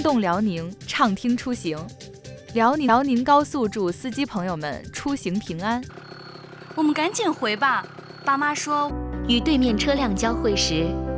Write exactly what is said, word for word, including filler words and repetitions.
动辽宁，畅听出行。辽宁辽宁高速祝司机朋友们出行平安。 我们赶紧回吧，爸妈说， 与对面车辆交汇时，